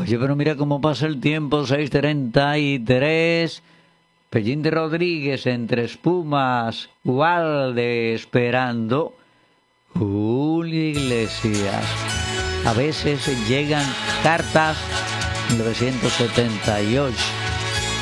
Oye, pero mira cómo pasa el tiempo, 6:33. Pellín de Rodríguez entre espumas, Ubalde esperando. Julio Iglesias. A veces llegan cartas, 1978.